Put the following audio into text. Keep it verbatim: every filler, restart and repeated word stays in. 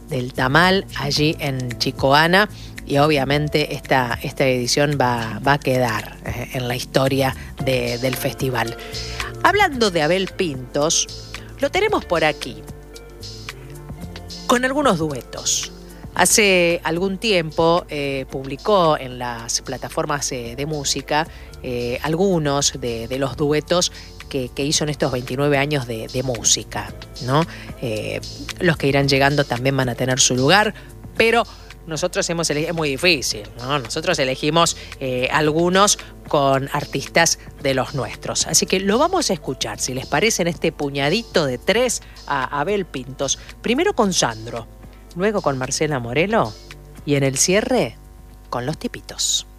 del Tamal allí en Chicoana. Y obviamente esta, esta edición va, va a quedar eh, en la historia de, del festival. Hablando de Abel Pintos, lo tenemos por aquí, con algunos duetos. Hace algún tiempo eh, publicó en las plataformas eh, de música eh, algunos de, de los duetos que, que hizo en estos veintinueve años de, de música, ¿no? Eh, los que irán llegando también van a tener su lugar, pero nosotros hemos elegido, es muy difícil, ¿no? Nosotros elegimos eh, algunos con artistas de los nuestros. Así que lo vamos a escuchar, si les parece, en este puñadito de tres a Abel Pintos. Primero con Sandro, luego con Marcela Morelo y en el cierre con Los Tipitos.